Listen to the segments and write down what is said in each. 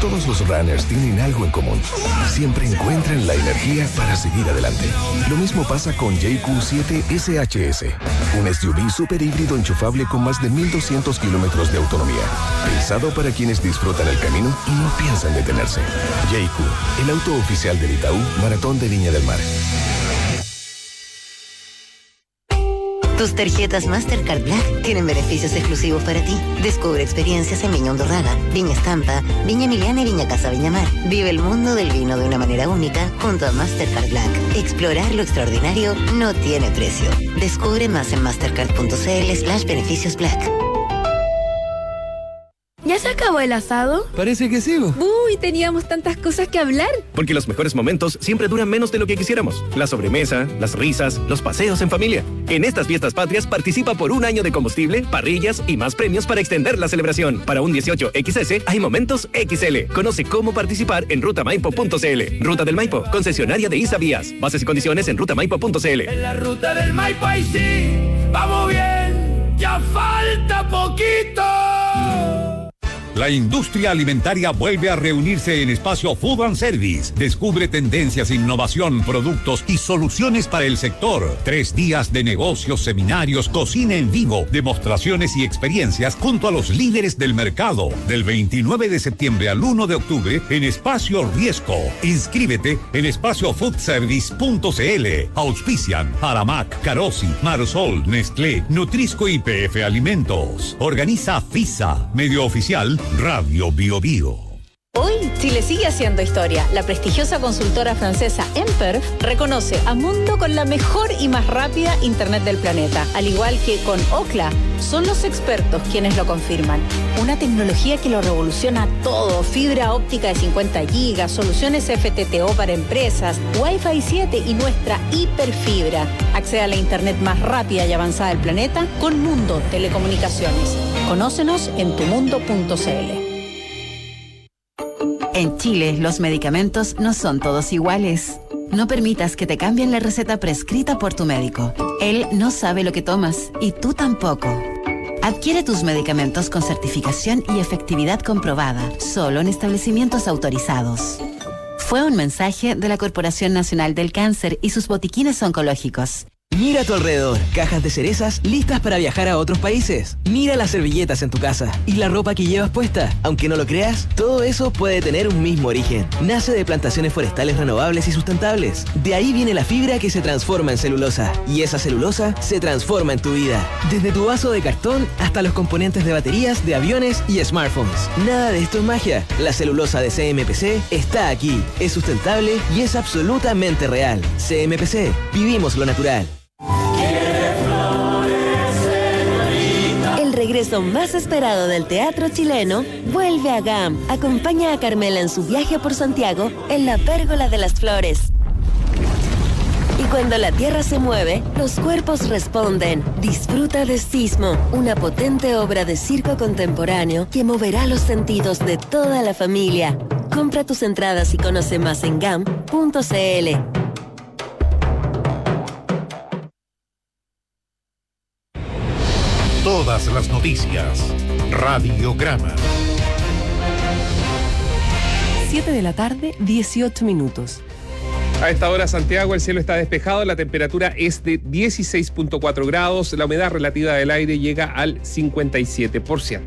Todos los runners tienen algo en común. Siempre encuentran la energía para seguir adelante. Lo mismo pasa con JQ7 SHS, un SUV super híbrido enchufable con más de 1.200 kilómetros de autonomía. Pensado para quienes disfrutan el camino y no piensan detenerse. JQ, el auto oficial del Itaú Maratón de Viña del Mar. Tus tarjetas Mastercard Black tienen beneficios exclusivos para ti. Descubre experiencias en Viña Hondurraga, Viña Estampa, Viña Emiliana y Viña Casa Viña Mar. Vive el mundo del vino de una manera única junto a Mastercard Black. Explorar lo extraordinario no tiene precio. Descubre más en mastercard.cl/beneficios Black. ¿Ya se acabó el asado? Parece que sí. Uy, teníamos tantas cosas que hablar. Porque los mejores momentos siempre duran menos de lo que quisiéramos. La sobremesa, las risas, los paseos en familia. En estas fiestas patrias participa por un año de combustible, parrillas y más premios para extender la celebración. Para un 18XS hay momentos XL. Conoce cómo participar en rutamaipo.cl. Ruta del Maipo, concesionaria de ISA Vías. Bases y condiciones en rutamaipo.cl. En la ruta del Maipo ahí sí, vamos bien, ya falta poquito. La industria alimentaria vuelve a reunirse en Espacio Food and Service. Descubre tendencias, innovación, productos y soluciones para el sector. 3 días de negocios, seminarios, cocina en vivo, demostraciones y experiencias junto a los líderes del mercado. Del 29 de septiembre al 1 de octubre en Espacio Riesco. Inscríbete en espaciofoodservice.cl. Auspician Aramac, Carosi, Marsol, Nestlé, Nutrisco y PF Alimentos. Organiza FISA, medio oficial Radio Bio Bio. Hoy, Chile sigue haciendo historia. La prestigiosa consultora francesa Emperf reconoce a Mundo con la mejor y más rápida Internet del planeta. Al igual que con Ookla, son los expertos quienes lo confirman. Una tecnología que lo revoluciona todo. Fibra óptica de 50 gigas, soluciones FTTO para empresas, Wi-Fi 7 y nuestra hiperfibra. Accede a la Internet más rápida y avanzada del planeta con Mundo Telecomunicaciones. Conócenos en tumundo.cl. En Chile, los medicamentos no son todos iguales. No permitas que te cambien la receta prescrita por tu médico. Él no sabe lo que tomas y tú tampoco. Adquiere tus medicamentos con certificación y efectividad comprobada, solo en establecimientos autorizados. Fue un mensaje de la Corporación Nacional del Cáncer y sus botiquines oncológicos. Mira a tu alrededor, cajas de cerezas listas para viajar a otros países. Mira las servilletas en tu casa y la ropa que llevas puesta. Aunque no lo creas, todo eso puede tener un mismo origen. Nace de plantaciones forestales renovables y sustentables. De ahí viene la fibra que se transforma en celulosa. Y esa celulosa se transforma en tu vida. Desde tu vaso de cartón hasta los componentes de baterías, de aviones y smartphones. Nada de esto es magia. La celulosa de CMPC está aquí. Es sustentable y es absolutamente real. CMPC, vivimos lo natural. El regreso más esperado del teatro chileno vuelve a GAM. Acompaña a Carmela en su viaje por Santiago en la Pérgola de las Flores. Y cuando la tierra se mueve, los cuerpos responden. Disfruta de Sismo, una potente obra de circo contemporáneo que moverá los sentidos de toda la familia. Compra tus entradas y conoce más en gam.cl. Todas las noticias. Radiograma. 7 de la tarde, 18 minutos. A esta hora, Santiago, el cielo está despejado, la temperatura es de 16.4 grados, la humedad relativa del aire llega al 57%.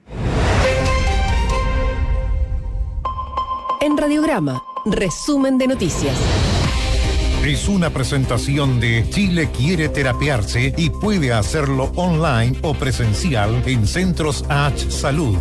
En Radiograma, resumen de noticias. Es una presentación de Chile quiere terapiarse y puede hacerlo online o presencial en Centros H Salud.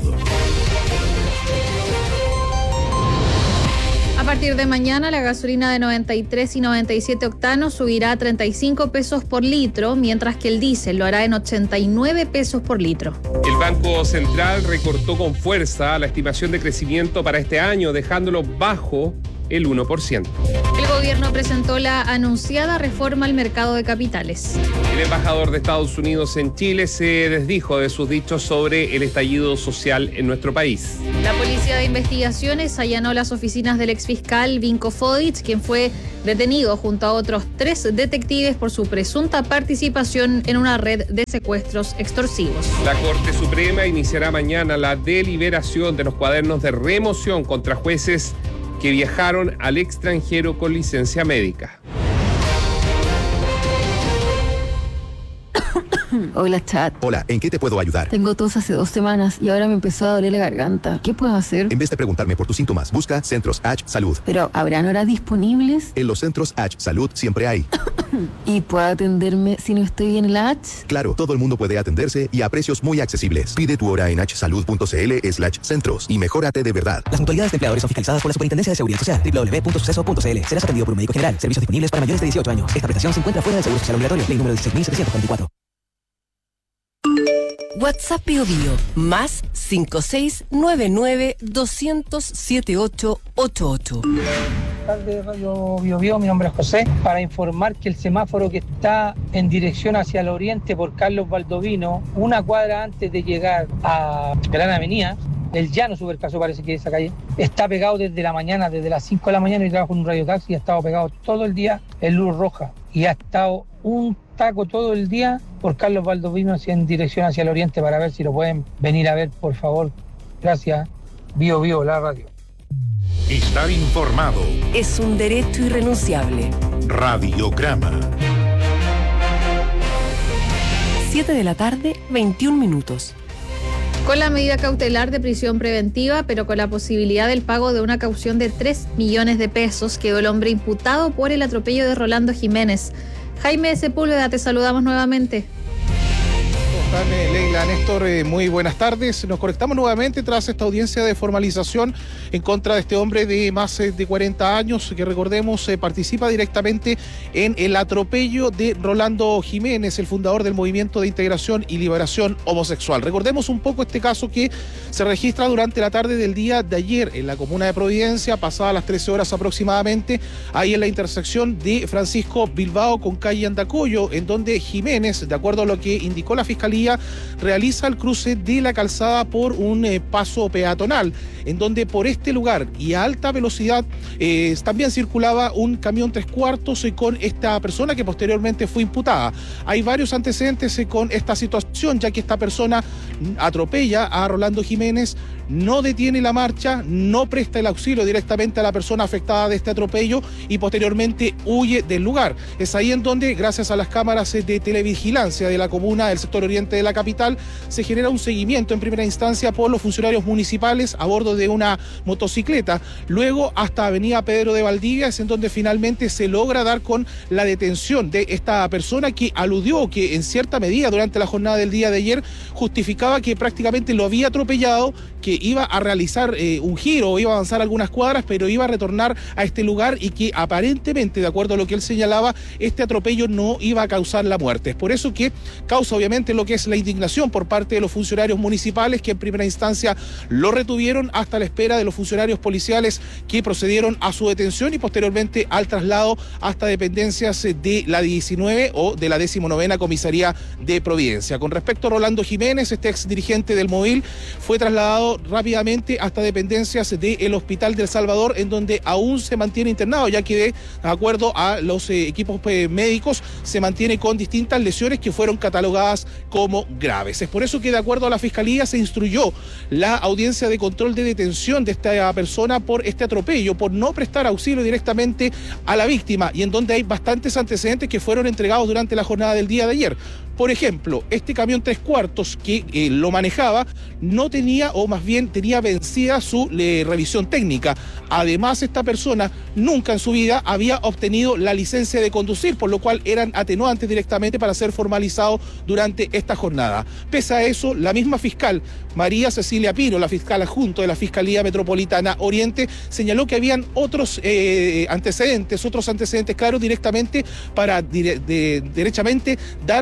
A partir de mañana, la gasolina de 93 y 97 octanos subirá a 35 pesos por litro, mientras que el diésel lo hará en 89 pesos por litro. El Banco Central recortó con fuerza la estimación de crecimiento para este año, dejándolo bajo el 1%. El gobierno presentó la anunciada reforma al mercado de capitales. El embajador de Estados Unidos en Chile se desdijo de sus dichos sobre el estallido social en nuestro país. La Policía de Investigaciones allanó las oficinas del exfiscal Vinko Fodic, quien fue detenido junto a otros 3 detectives por su presunta participación en una red de secuestros extorsivos. La Corte Suprema iniciará mañana la deliberación de los cuadernos de remoción contra jueces que viajaron al extranjero con licencia médica. Hola, chat. Hola, ¿en qué te puedo ayudar? Tengo tos hace 2 semanas y ahora me empezó a doler la garganta. ¿Qué puedo hacer? En vez de preguntarme por tus síntomas, busca Centros H Salud. Pero, ¿habrán horas disponibles? En los Centros H Salud siempre hay. ¿Y puedo atenderme si no estoy en el H? Claro, todo el mundo puede atenderse y a precios muy accesibles. Pide tu hora en hsalud.cl/centros y mejórate de verdad. Las mutualidades de empleadores son fiscalizadas por la Superintendencia de Seguridad Social. www.suceso.cl. Serás atendido por un médico general. Servicios disponibles para mayores de 18 años. Esta prestación se encuentra fuera del Seguro Social Obligatorio. Ley número 16.744. WhatsApp Bio Bio, más 5699-200-7888. Buenas tardes, Radio Bio Bio, mi nombre es José. Para informar que el semáforo que está en dirección hacia el oriente por Carlos Baldovino, una cuadra antes de llegar a Gran Avenida, el Llano Supercaso parece que es esa calle, está pegado desde la mañana, desde las 5 de la mañana, y trabajo en un radiotaxi y ha estado pegado todo el día en luz roja. Y ha estado un taco todo el día por Carlos Baldovino en dirección hacia el oriente, para ver si lo pueden venir a ver, por favor. Gracias. Bio Bio, la radio. Estar informado Es un derecho irrenunciable. Radiograma. 7 de la tarde, 21 minutos. Con la medida cautelar de prisión preventiva, pero con la posibilidad del pago de una caución de 3 millones de pesos, quedó el hombre imputado por el atropello de Rolando Jiménez. Jaime Sepúlveda, te saludamos nuevamente. ¿Cómo están, Leila, Néstor? Muy buenas tardes. Nos conectamos nuevamente tras esta audiencia de formalización en contra de este hombre de más de 40 años, que recordemos participa directamente en el atropello de Rolando Jiménez, el fundador del Movimiento de Integración y Liberación Homosexual. Recordemos un poco este caso que se registra durante la tarde del día de ayer en la comuna de Providencia, pasadas las 13 horas aproximadamente, ahí en la intersección de Francisco Bilbao con calle Andacollo, en donde Jiménez, de acuerdo a lo que indicó la Fiscalía, realiza el cruce de la calzada por un paso peatonal, en donde por este lugar y a alta velocidad también circulaba un camión 3/4 con esta persona que posteriormente fue imputada. Hay varios antecedentes con esta situación, ya que esta persona atropella a Rolando Jiménez, no detiene la marcha, no presta el auxilio directamente a la persona afectada de este atropello y posteriormente huye del lugar. Es ahí en donde, gracias a las cámaras de televigilancia de la comuna del sector oriente de la capital, se genera un seguimiento en primera instancia por los funcionarios municipales a bordo de una motocicleta, luego hasta Avenida Pedro de Valdivia, es en donde finalmente se logra dar con la detención de esta persona que aludió que en cierta medida durante la jornada del día de ayer justificaba que prácticamente lo había atropellado, que iba a realizar un giro, iba a avanzar algunas cuadras, pero iba a retornar a este lugar y que aparentemente, de acuerdo a lo que él señalaba, este atropello no iba a causar la muerte. Es por eso que causa obviamente lo que es la indignación por parte de los funcionarios municipales, que en primera instancia lo retuvieron hasta la espera de los funcionarios policiales que procedieron a su detención y posteriormente al traslado hasta dependencias de la 19 o de la 19ª Comisaría de Providencia. Con respecto a Rolando Jiménez, este ex dirigente del Movil fue trasladado rápidamente hasta dependencias del Hospital del Salvador, en donde aún se mantiene internado, ya que de acuerdo a los equipos médicos se mantiene con distintas lesiones que fueron catalogadas como graves. Es por eso que, de acuerdo a la Fiscalía, se instruyó la audiencia de control de detención de esta persona por este atropello, por no prestar auxilio directamente a la víctima, y en donde hay bastantes antecedentes que fueron entregados durante la jornada del día de ayer. Por ejemplo, este camión 3/4 que lo manejaba no tenía, o más bien tenía vencida su revisión técnica. Además, esta persona nunca en su vida había obtenido la licencia de conducir, por lo cual eran atenuantes directamente para ser formalizado durante esta jornada. Pese a eso, la misma fiscal María Cecilia Pino, la fiscal adjunto de la Fiscalía Metropolitana Oriente, señaló que habían otros antecedentes claros directamente para derechamente dar con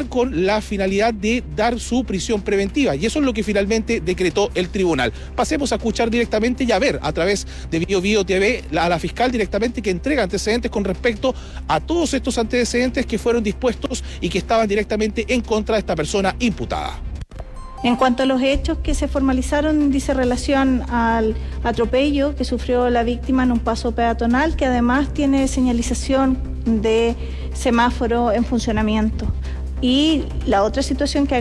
la finalidad de dar su prisión preventiva, y eso es lo que finalmente decretó el tribunal. Pasemos a escuchar directamente y a ver a través de Bio TV a la fiscal directamente, que entrega antecedentes con respecto a todos estos antecedentes que fueron dispuestos y que estaban directamente en contra de esta persona imputada. En cuanto a los hechos que se formalizaron, dice relación al atropello que sufrió la víctima en un paso peatonal, que además tiene señalización de semáforo en funcionamiento. Y la otra situación que